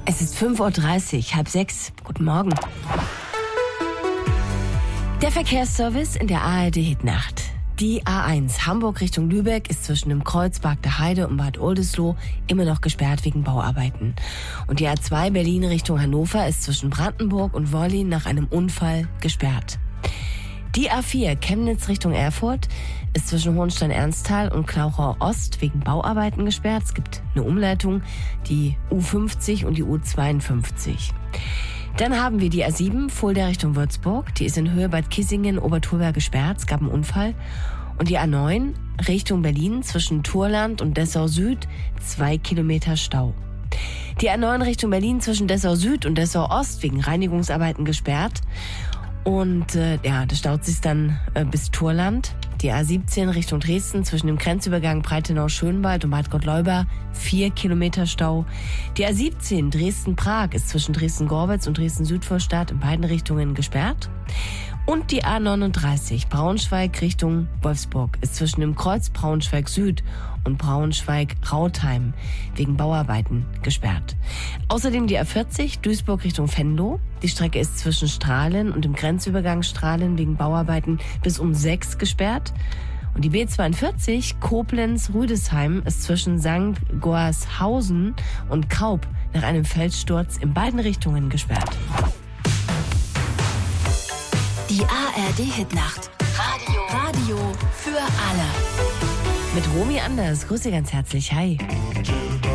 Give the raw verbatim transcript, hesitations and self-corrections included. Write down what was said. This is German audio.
Es ist fünf Uhr dreißig, halb sechs. Guten Morgen. Der Verkehrsservice in der A R D-Hitnacht. Die A eins Hamburg Richtung Lübeck ist zwischen dem Kreuz Barkter Heide und Bad Oldesloe immer noch gesperrt wegen Bauarbeiten. Und die A zwei Berlin Richtung Hannover ist zwischen Brandenburg und Wollin nach einem Unfall gesperrt. Die A vier Chemnitz Richtung Erfurt ist zwischen Hohenstein-Ernsthal und Klauchau Ost wegen Bauarbeiten gesperrt. Es gibt eine Umleitung, die U fünfzig und die U zweiundfünfzig. Dann haben wir die A sieben Fulda Richtung Würzburg. Die ist in Höhe Bad Kissingen, Oberturberg gesperrt. Es gab einen Unfall. Und die A neun Richtung Berlin zwischen Turland und Dessau Süd, zwei Kilometer Stau. Die A neun Richtung Berlin zwischen Dessau Süd und Dessau Ost wegen Reinigungsarbeiten gesperrt. Und äh, ja, das staut sich dann äh, bis Turland. Die A siebzehn Richtung Dresden zwischen dem Grenzübergang Breitenau-Schönwald und Bad Gottleuba, vier Kilometer Stau. Die A siebzehn Dresden-Prag ist zwischen Dresden-Gorbitz und Dresden-Südvorstadt in beiden Richtungen gesperrt. Und die A neununddreißig Braunschweig Richtung Wolfsburg ist zwischen dem Kreuz Braunschweig Süd und Braunschweig-Rautheim wegen Bauarbeiten gesperrt. Außerdem die A vierzig Duisburg Richtung Venlo. Die Strecke ist zwischen Strahlen und dem Grenzübergang Strahlen wegen Bauarbeiten bis um sechs gesperrt. Und die B zweiundvierzig Koblenz-Rüdesheim ist zwischen Sankt Goarshausen und Kaub nach einem Felssturz in beiden Richtungen gesperrt. Die A R D-Hitnacht. Radio. Radio für alle. Mit Romy Anders. Grüße ganz herzlich. Hi.